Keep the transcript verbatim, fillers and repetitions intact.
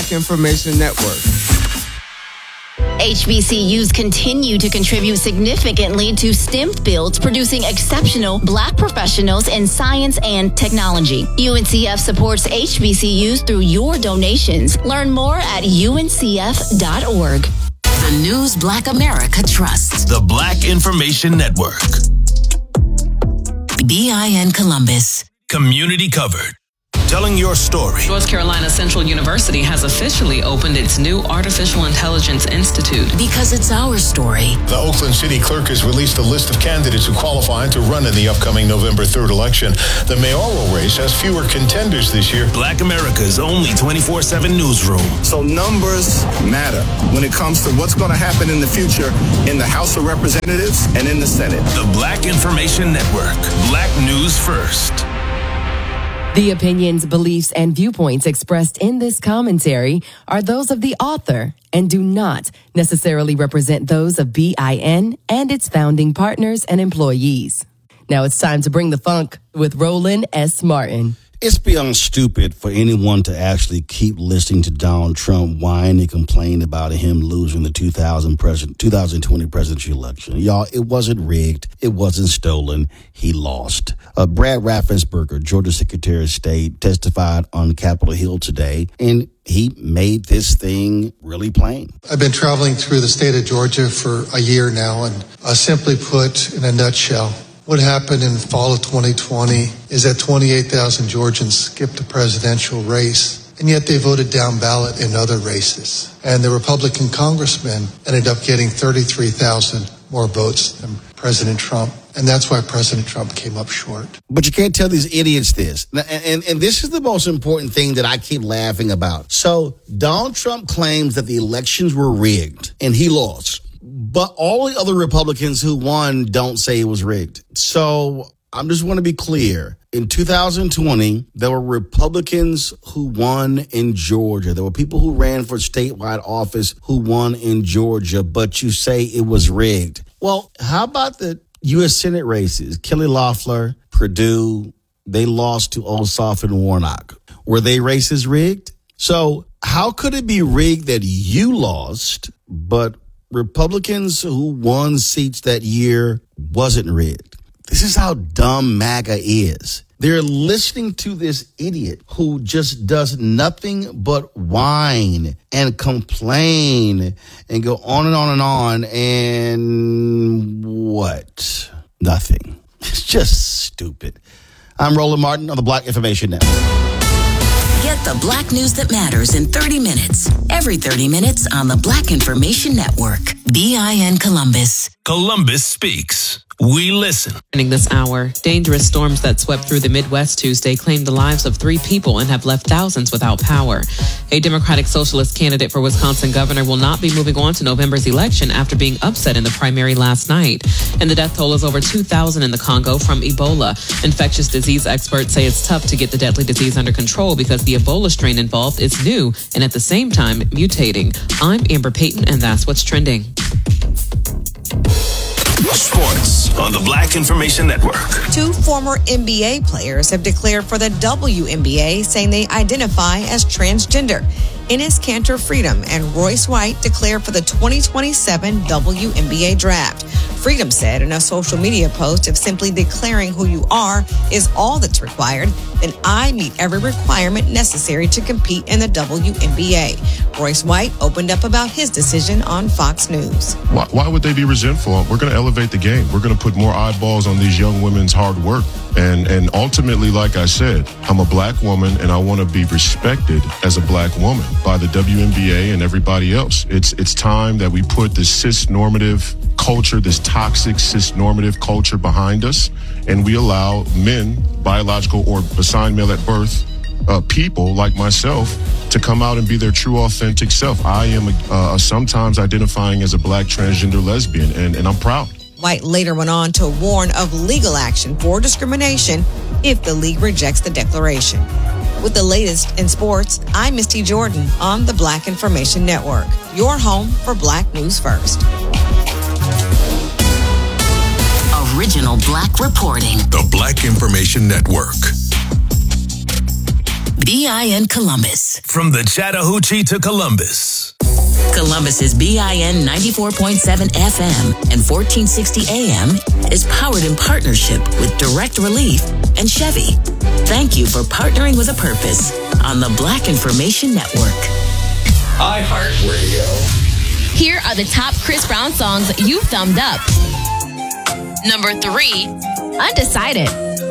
Black Information Network. H B C Us continue to contribute significantly to STEM fields, producing exceptional Black professionals in science and technology. U N C F supports H B C Us through your donations. Learn more at U N C F dot org. The news Black America trusts. The Black Information Network. B I N Columbus. Community covered. Telling your story. North Carolina Central University has officially opened its new Artificial Intelligence Institute. Because it's our story. The Oakland City Clerk has released a list of candidates who qualify to run in the upcoming November third election. The mayoral race has fewer contenders this year. Black America's only twenty-four seven newsroom. So numbers matter when it comes to what's going to happen in the future in the House of Representatives and in the Senate. The Black Information Network. Black News First. The opinions, beliefs, and viewpoints expressed in this commentary are those of the author and do not necessarily represent those of B I N and its founding partners and employees. Now it's time to bring the funk with Roland S. Martin. It's beyond stupid for anyone to actually keep listening to Donald Trump whine and complain about him losing the two thousand president, twenty twenty presidential election. Y'all, it wasn't rigged. It wasn't stolen. He lost. Uh, Brad Raffensperger, Georgia Secretary of State, testified on Capitol Hill today, and he made this thing really plain. I've been traveling through the state of Georgia for a year now, and uh, simply put, in a nutshell, what happened in the fall of twenty twenty is that twenty-eight thousand Georgians skipped the presidential race, and yet they voted down ballot in other races. And the Republican congressman ended up getting thirty-three thousand more votes than President Trump. And that's why President Trump came up short. But you can't tell these idiots this. And, and, and this is the most important thing that I keep laughing about. So Donald Trump claims that the elections were rigged and he lost. But all the other Republicans who won don't say it was rigged. So I just want to be clear. In two thousand twenty, there were Republicans who won in Georgia. There were people who ran for statewide office who won in Georgia, but you say it was rigged. Well, how about the U S Senate races? Kelly Loeffler, Perdue, they lost to Ossoff and Warnock. Were they races rigged? So how could it be rigged that you lost, but Republicans who won seats that year wasn't rigged? This is how dumb MAGA is. They're listening to this idiot who just does nothing but whine and complain and go on and on and on. And what? Nothing. It's just stupid. I'm Roland Martin on the Black Information Network. Get the Black news that matters in thirty minutes. Every thirty minutes on the Black Information Network. B I N Columbus. Columbus Speaks. We listen. During this hour, dangerous storms that swept through the Midwest Tuesday claimed the lives of three people and have left thousands without power. A Democratic Socialist candidate for Wisconsin governor will not be moving on to November's election after being upset in the primary last night. And the death toll is over two thousand in the Congo from Ebola. Infectious disease experts say it's tough to get the deadly disease under control because the Ebola strain involved is new and at the same time mutating. I'm Amber Payton, and that's what's trending. Sports on the Black Information Network. Two former N B A players have declared for the W N B A, saying they identify as transgender. Enes Kanter Freedom and Royce White declared for the twenty twenty-seven W N B A draft. Freedom said in a social media post, if simply declaring who you are is all that's required, then I meet every requirement necessary to compete in the W N B A. Royce White opened up about his decision on Fox News. Why, why would they be resentful? We're going to elevate the game. We're going to put more eyeballs on these young women's hard work. And and ultimately, like I said, I'm a black woman and I want to be respected as a black woman by the W N B A and everybody else. It's it's time that we put this cis-normative culture, this toxic cis-normative culture behind us, and we allow men, biological or assigned male at birth, uh, people like myself, to come out and be their true, authentic self. I am uh, sometimes identifying as a black transgender lesbian, and, and I'm proud. White later went on to warn of legal action for discrimination if the league rejects the declaration. With the latest in sports, I'm Misty Jordan on the Black Information Network, your home for Black News First. Original Black reporting. The Black Information Network. B I N Columbus. From the Chattahoochee to Columbus. Columbus's B I N ninety-four point seven F M and fourteen sixty A M is powered in partnership with Direct Relief and Chevy. Thank you for partnering with a purpose on the Black Information Network. iHeartRadio. Here are the top Chris Brown songs you thumbed up. Number three, Undecided.